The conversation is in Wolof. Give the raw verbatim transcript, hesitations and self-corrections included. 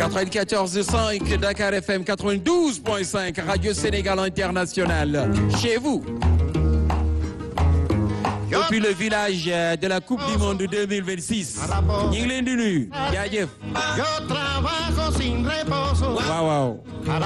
quatre-vingt-quatorze virgule cinq Dakar F M, quatre-vingt-douze virgule cinq Radio Sénégal International. Chez vous. Depuis le village de la Coupe du Monde deux mille vingt-six. ñu ngi leen di nuyu. jaajëf. waaw waaw.